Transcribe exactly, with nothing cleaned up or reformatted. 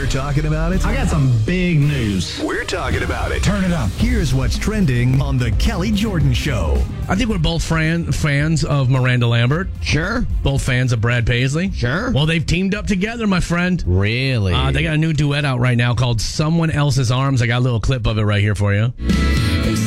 talking about it. I got some big news. We're talking about it. Turn it up. Here's what's trending on The Kelly Jordan Show. I think we're both fran- fans of Miranda Lambert. Sure. Both fans of Brad Paisley. Sure. Well, they've teamed up together, my friend. Really? Uh, they got a new duet out right now called Someone Else's Arms. I got a little clip of it right here for you.